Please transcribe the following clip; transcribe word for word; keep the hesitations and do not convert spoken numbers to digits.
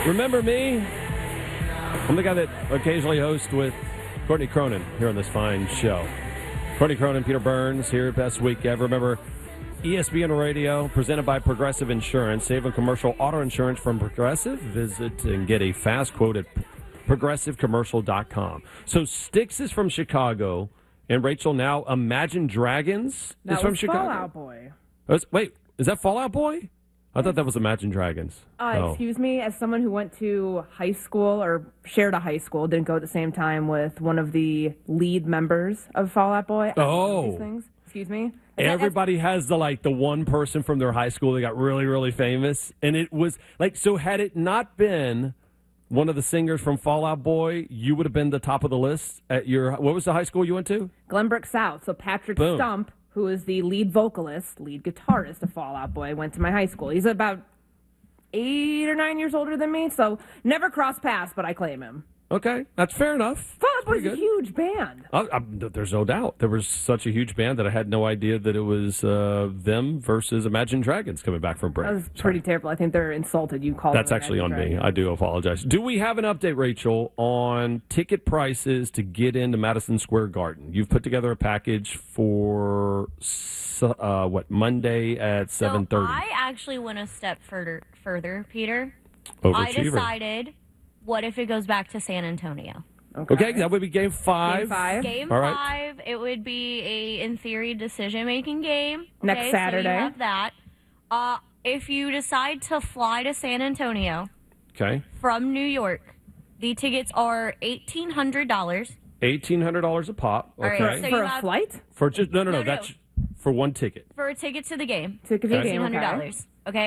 Remember me? I'm the guy that occasionally hosts with Courtney Cronin here on this fine show. Courtney Cronin, Peter Burns here, best week ever. Remember, E S P N Radio, presented by Progressive Insurance. Save on commercial auto insurance from Progressive. Visit and get a fast quote at progressive commercial dot com. So Styx is from Chicago, and Rachel, now Imagine Dragons that is from was Chicago. Fallout Boy. Was, wait, is that Fall Out Boy? I thought that was Imagine Dragons. Uh, oh. Excuse me, as someone who went to high school or shared a high school, didn't go at the same time with one of the lead members of Fall Out Boy. I don't know Oh. these things. Excuse me. Is that- Everybody has the like the one person from their high school that got really, really famous. And it was like, so had it not been one of the singers from Fall Out Boy, you would have been the top of the list at your, what was the high school you went to? Glenbrook South. So Patrick Boom. Stump, who is the lead vocalist, lead guitarist of Fall Out Boy, went to my high school. He's about eight or nine years older than me, so never crossed paths, but I claim him. Okay, that's fair enough. Fall Out Boy's Pretty a good. huge band. I, I, there's no doubt. There was such a huge band that I had no idea that it was uh, them versus Imagine Dragons coming back from break. That was Sorry. pretty terrible. I think they're insulted. You called That's them actually on Imagine me. Dragons. I do apologize. Do we have an update, Rachel, on ticket prices to get into Madison Square Garden? You've put together a package for uh, what Monday at seven thirty. So I actually went a step further, further, Peter. I Overachiever. decided, what if it goes back to San Antonio? Okay, that would be game five. Game five. Game All right. five, it would be a, in theory, decision-making game. Next Okay, Saturday. So you have that. Uh, if you decide to fly to San Antonio Okay, from New York, the tickets are eighteen hundred dollars. eighteen hundred dollars a pop. All right, Okay, so For you a have- flight? for just no, no, no. No, no. That's for one ticket. For a ticket to the game. Ticket to the game, eighteen hundred okay. dollars. Okay.